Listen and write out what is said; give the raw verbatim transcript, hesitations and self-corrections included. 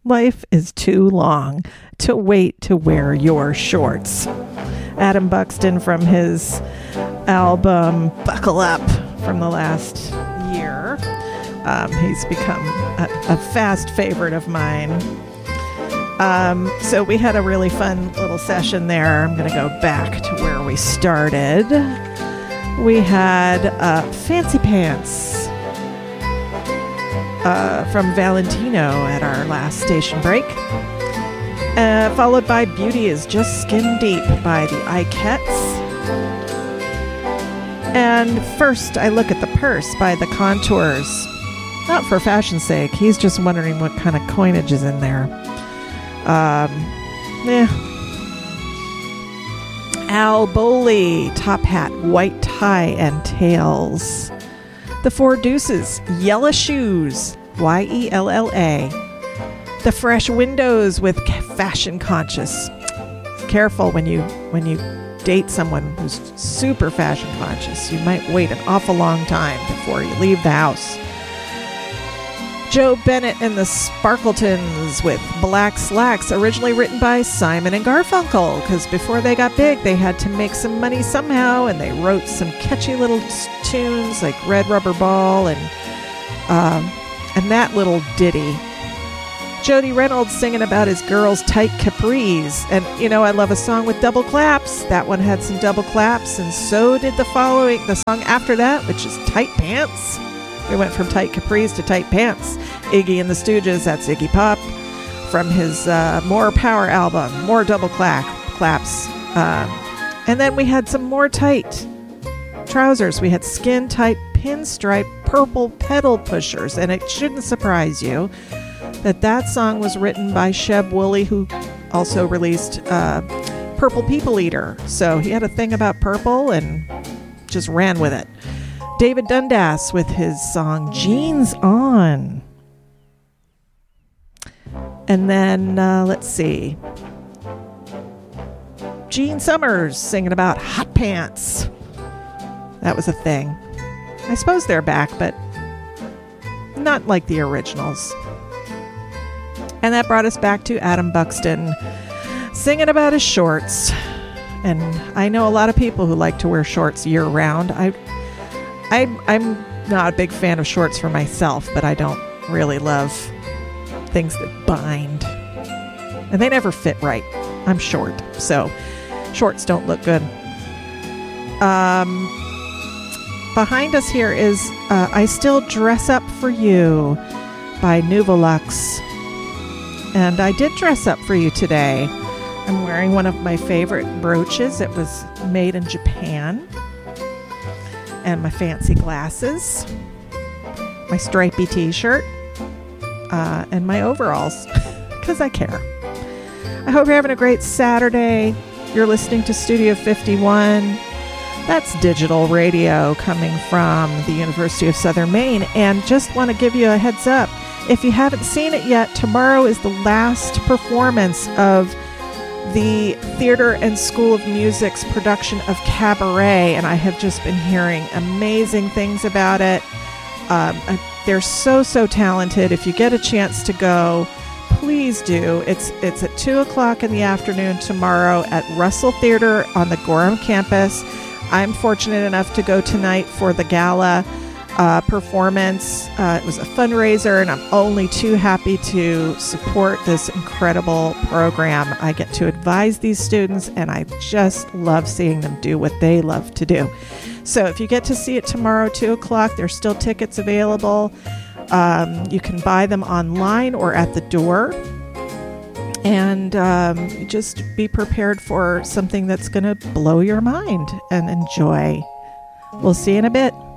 Life is too long to wait to wear your shorts. Adam Buxton from his album Buckle Up from the last year. Um, he's become a, a fast favorite of mine. Um, so we had a really fun little session there. I'm going to go back to where we started. We had uh, Fancy Pants uh, from Valentino at our last station break. Uh, followed by Beauty is Just Skin Deep by the Ikettes. And first, I Look at the Purse by the Contours. Not for fashion's sake. He's just wondering what kind of coinage is in there. Um, yeah. Al Bowley, Top Hat, White Tie and Tails. The Four Deuces, Yella Shoes, Y E L L A. The Fresh Windows with Fashion Conscious. Careful when you when you date someone who's super fashion conscious. You might wait an awful long time before you leave the house. Joe Bennett and the Sparkletons with Black Slacks, originally written by Simon and Garfunkel, because before they got big, they had to make some money somehow, and they wrote some catchy little tunes like Red Rubber Ball and um, and that little ditty. Jody Reynolds singing about his girls' tight capris. And, you know, I love a song with double claps. That one had some double claps, and so did the following, the song after that, which is Tight Pants. We went from tight capris to tight pants. Iggy and the Stooges, that's Iggy Pop, from his uh, More Power album, more double clap, claps. Um, and then we had some more tight trousers. We had skin tight pinstripe purple pedal pushers, and it shouldn't surprise you that that song was written by Sheb Wooley, who also released uh, Purple People Eater. So he had a thing about purple and just ran with it. David Dundas with his song Jeans On. And then, uh, let's see. Gene Summers singing about hot pants. That was a thing. I suppose they're back, but not like the originals. And that brought us back to Adam Buxton singing about his shorts. And I know a lot of people who like to wear shorts year round. I I'm, I'm not a big fan of shorts for myself, but I don't really love things that bind. And they never fit right. I'm short, so shorts don't look good. Um, behind us here is uh, I Still Dress Up For You by Nuvolux. And I did dress up for you today. I'm wearing one of my favorite brooches. It was made in Japan. And my fancy glasses, my stripy t-shirt, uh, and my overalls, because I care. I hope you're having a great Saturday. You're listening to Studio fifty-one. That's digital radio coming from the University of Southern Maine. And just want to give you a heads up. If you haven't seen it yet, tomorrow is the last performance of the Theater and School of Music's production of Cabaret, and I have just been hearing amazing things about it. Um, they're so, so talented. If you get a chance to go, please do. It's it's at two o'clock in the afternoon tomorrow at Russell Theater on the Gorham campus. I'm fortunate enough to go tonight for the gala uh, performance. Uh, it was a fundraiser, and I'm only too happy to support this incredible program. I get to advise these students, and I just love seeing them do what they love to do. So if you get to see it tomorrow, two o'clock, there's still tickets available. Um, you can buy them online or at the door. And um, just be prepared for something that's going to blow your mind and enjoy. We'll see you in a bit.